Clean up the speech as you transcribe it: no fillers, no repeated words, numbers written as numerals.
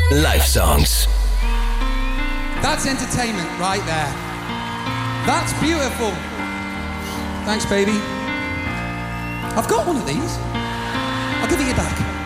Life songs. That's entertainment right there. That's beautiful. Thanks, baby. I've got one of these. I'll give it you back.